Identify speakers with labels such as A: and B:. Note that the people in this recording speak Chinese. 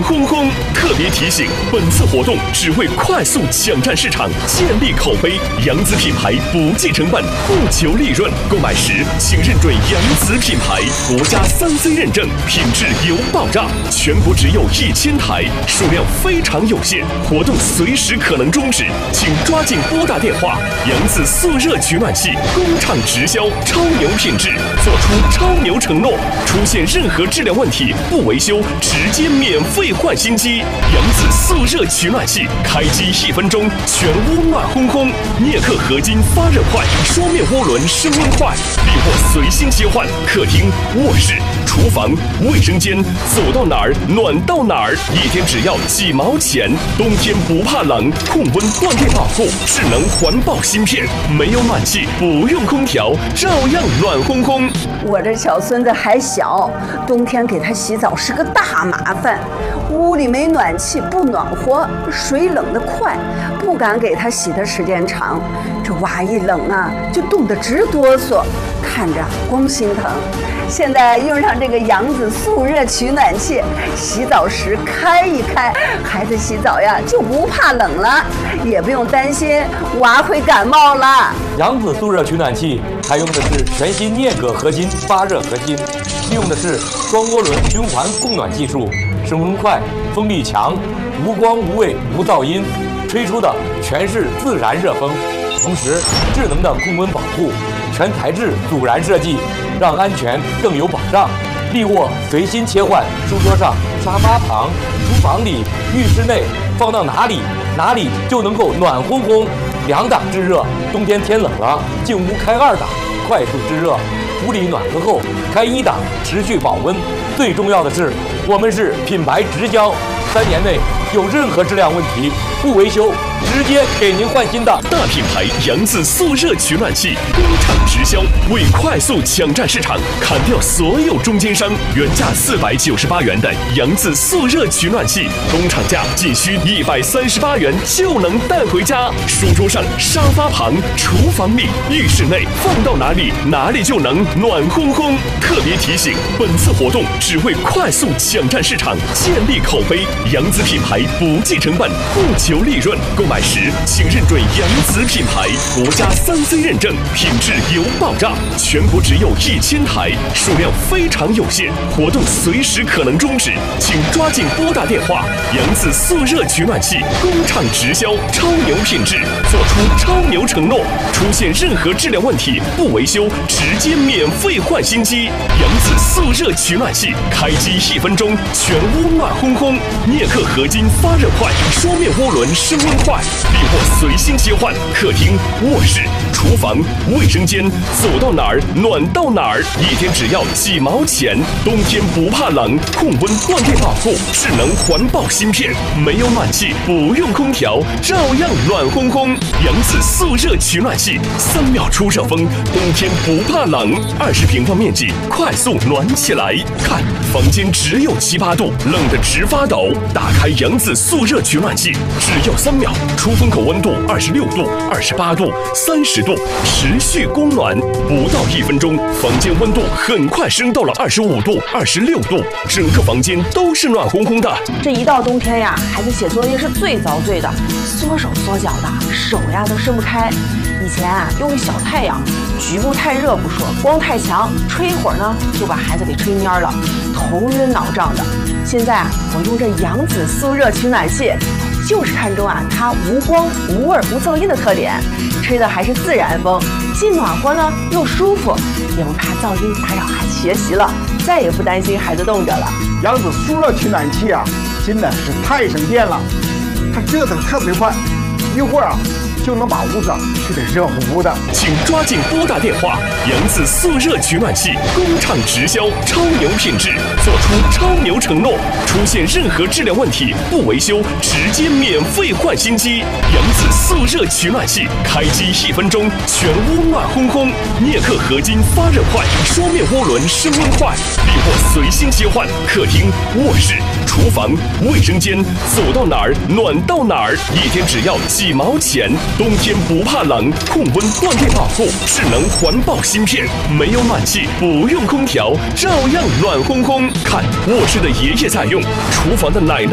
A: 烘烘。特别提醒：本次活动只为快速抢占市场、建立口碑。扬子品牌不计成本，不求利润。购买时请认准扬子品牌，国家3C 认证，品质有保障。全国只有1000台，数量非常有限，活动随时可能终止，请抓紧拨打电话。扬子速热取暖器工厂直销，超牛品质，做出超牛承诺。出现任何质量问题，不维修，直接免费换新机。扬子速热取暖器，开机1分钟，全屋暖烘烘，镍克合金发热快，双面涡轮升温快，利货随心切换。客厅、卧室、厨房、卫生间，走到哪儿暖到哪儿，一天只要几毛钱。冬天不怕冷，控温断电保护，智能环保芯片，没有暖气，不用空调，照样暖烘烘。
B: 我这小孙子还小，冬天给他洗澡是个大麻烦，屋里没暖气不暖和，水冷得快，不敢给他洗的时间长。这娃一冷啊，就冻得直哆嗦，看着光心疼。现在用上这个扬子速热取暖器，洗澡时开一开，孩子洗澡呀就不怕冷了，也不用担心娃会感冒了。
C: 扬子速热取暖器采用的是全新镍铬合金发热核心，利用的是双涡轮循环供暖技术，升温快，风力强，无光无味无噪音，吹出的全是自然热风，同时智能的控温保护，全材质阻燃设计，让安全更有保障。利卧随心切换，书桌上、沙发旁、厨房里、浴室内，放到哪里就能够暖烘烘。2档制热，冬天天冷了，进屋开2档，快速制热。处理暖和后开1档，持续保温。最重要的是，我们是品牌直销，3年内有任何质量问题不维修，直接给您换新的。
A: 大品牌扬子速热取暖器工厂直销，为快速抢占市场，砍掉所有中间商。原价498元的扬子速热取暖器，工厂价仅需138元就能带回家。书桌上、沙发旁、厨房里、浴室内，放到哪里就能暖烘烘。特别提醒：本次活动只为快速抢占市场，建立口碑。扬子品牌不计成本，不求利润。购买时请认准扬子品牌，国家3C 认证，品质有保障。全国只有1000台，数量非常有限，活动随时可能终止，请抓紧拨打电话。扬子速热取暖器工厂直销，超牛品质，做出超牛承诺。出现任何质量问题，不维修，直接免费换新机。扬子速热取暖器，开机1分钟，全屋暖烘烘，镍克合金发热快，双面涡轮升温快，利货随心切换。客厅、卧室、厨房、卫生间，走到哪儿暖到哪儿，一天只要几毛钱。冬天不怕冷，控温断电保护，智能环保芯片，没有暖气，不用空调，照样暖烘烘。扬子速热取暖器，3秒出热风，冬天不怕冷，20平方面积，快速暖起来。看，房间只有7、8度，冷得直发抖。打开扬子速热取暖器，只要3秒，出风口温度26度、28度、30度，持续供暖，不到1分钟，房间温度很快升到了25度、26度，整个房间都是暖烘烘的。
D: 这一到冬天呀，孩子写作业是最遭罪的，缩手缩脚的，手呀都伸不开。以前啊，用个小太阳，局部太热不说，光太强，吹一会儿呢，就把孩子给吹蔫了，头晕脑胀的。现在啊，我用这扬子速热取暖器，就是看中啊它无光、无味、无噪音的特点，吹的还是自然风，既暖和呢又舒服，也不怕噪音打扰孩子学习了，再也不担心孩子冻着了。
E: 扬子速热取暖器啊，真的是太省电了，它热得特别快，一会儿啊就能把屋子吹得热乎乎的。
A: 请抓紧拨打电话，扬子速热取暖器工厂直销，超牛品质，做出超牛承诺。出现任何质量问题，不维修，直接免费换新机。扬子速热取暖器，开机1分钟，全屋暖烘烘，镍克合金发热快，双面涡轮升温快，利货随心切换。客厅、卧室、厨房、卫生间，走到哪儿暖到哪儿，一天只要几毛钱。冬天不怕冷，控温断电保护，智能环保芯片，没有暖气，不用空调，照样暖烘烘。看，卧室的爷爷在用，厨房的奶奶